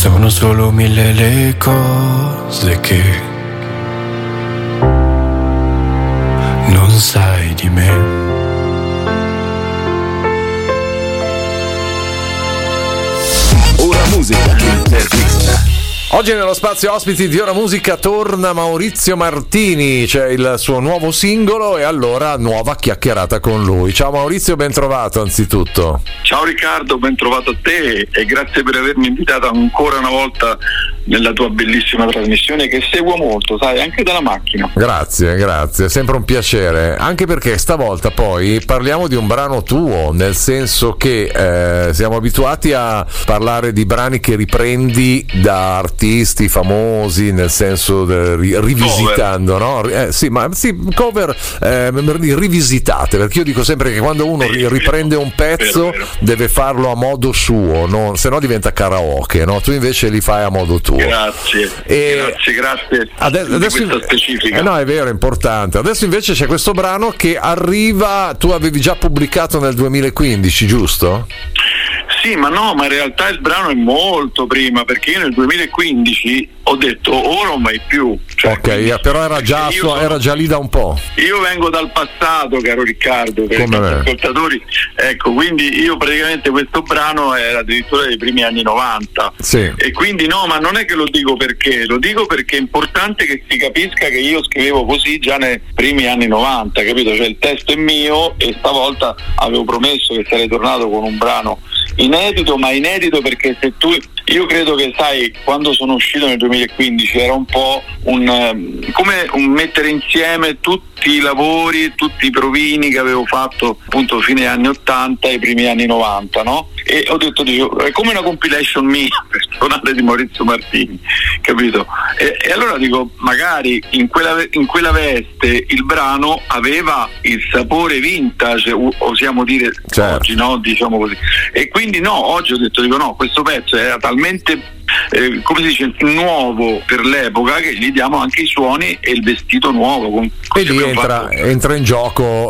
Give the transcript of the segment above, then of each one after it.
Sono solo 1000 le cose che non sai di me. Ora musica, intervista. Oggi nello spazio ospiti di Ora Musica torna Maurizio Martini, c'è il suo nuovo singolo e allora nuova chiacchierata con lui. Ciao Maurizio, ben trovato anzitutto. Ciao Riccardo, ben trovato a te e grazie per avermi invitato ancora una volta nella tua bellissima trasmissione che seguo molto, sai, anche dalla macchina. Grazie, è sempre un piacere, anche perché stavolta poi parliamo di un brano tuo, nel senso che siamo abituati a parlare di brani che riprendi da artisti famosi, nel senso rivisitando, cover. No? Cover rivisitate, perché io dico sempre che quando uno riprende un pezzo deve farlo a modo suo, se no diventa karaoke, no? Tu invece li fai a modo tuo. Grazie. Adesso di questa specifica. No, è vero, è importante. Adesso invece c'è questo brano che arriva, tu avevi già pubblicato nel 2015, giusto? Sì, ma in realtà il brano è molto prima, perché io nel 2015 ho detto ora o mai più. Ok, però era già lì da un po'. Io vengo dal passato, caro Riccardo, per i ascoltatori. Ecco, quindi io praticamente questo brano era addirittura dei primi anni 90. Sì. E quindi ma non è che lo dico perché è importante che si capisca che io scrivevo così già nei primi anni 90, capito? Cioè il testo è mio e stavolta avevo promesso che sarei tornato con un brano inedito, ma inedito perché io credo che, sai, quando sono uscito nel 2015 era un po' come un mettere insieme tutti i lavori, tutti i provini che avevo fatto appunto fine anni 80 e primi anni 90, no? E ho detto, è come una compilation mia personale di Maurizio Martini, capito? E allora dico, magari in quella veste il brano aveva il sapore vintage, osiamo dire, certo. Oggi, no? Diciamo così. E quindi oggi ho detto, questo pezzo era talmente come si dice, nuovo per l'epoca, che gli diamo anche i suoni e il vestito nuovo. E lì entra in gioco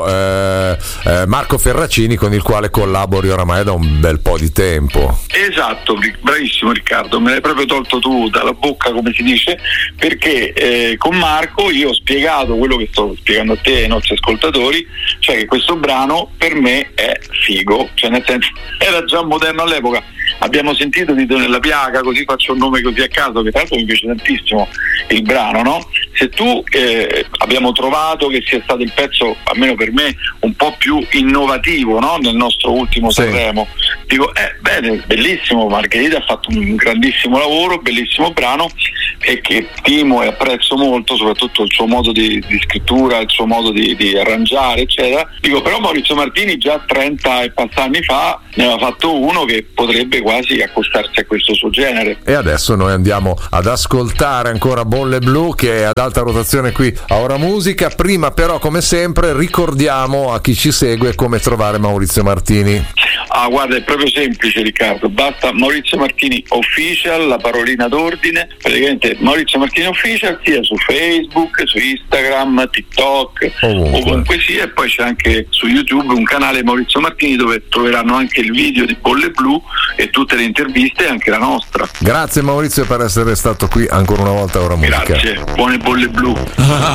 Marco Ferracini, con il quale collabori oramai da un bel po' di tempo. Esatto, bravissimo Riccardo, me l'hai proprio tolto tu dalla bocca, come si dice, perché con Marco io ho spiegato quello che sto spiegando a te e ai nostri ascoltatori, cioè che questo brano per me è figo, cioè nel senso era già moderno all'epoca. Abbiamo sentito Dito nella piaga, così faccio un nome così a caso, che tra l'altro mi piace tantissimo il brano, no? Se tu abbiamo trovato che sia stato il pezzo, almeno per me, un po' più innovativo, no? Nel nostro ultimo Sanremo, dico, bene, bellissimo, Margherita ha fatto un grandissimo lavoro, bellissimo brano, e che stimo e apprezzo molto, soprattutto il suo modo di scrittura, il suo modo di arrangiare, eccetera. Dico, però Maurizio Martini già 30 e passa anni fa ne aveva fatto uno che potrebbe quasi accostarsi a questo suo genere. E adesso noi andiamo ad ascoltare ancora Bolle Blu, che è ad alta rotazione qui a Ora Musica. Prima però, come sempre, ricordiamo a chi ci segue come trovare Maurizio Martini. Guarda, è proprio semplice Riccardo, basta Maurizio Martini Official, la parolina d'ordine, praticamente Maurizio Martini Official sia su Facebook, su Instagram, TikTok, ovunque sia, e poi c'è anche su YouTube un canale Maurizio Martini dove troveranno anche il video di Bolle Blu e tutte le interviste, anche la nostra. Grazie Maurizio per essere stato qui ancora una volta a Ora Musica. Grazie, buone bolle blu.